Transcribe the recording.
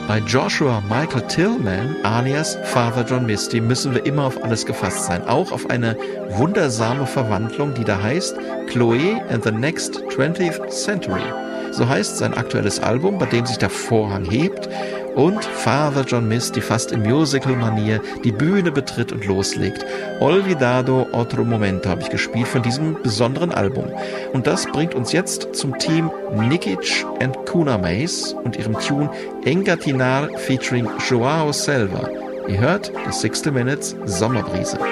Bei Joshua Michael Tillman, alias Father John Misty, müssen wir immer auf alles gefasst sein. Auch auf eine wundersame Verwandlung, die da heißt Chloe and the Next 20th Century. So heißt sein aktuelles Album, bei dem sich der Vorhang hebt und Father John Misty fast in Musical-Manier die Bühne betritt und loslegt. Olvidado Otro Momento habe ich gespielt von diesem besonderen Album. Und das bringt uns jetzt zum Team Nikic and Kuna Mace und ihrem Tune Engatinar featuring Joao Selva. Ihr hört die 60 Minutes Sommerbrise.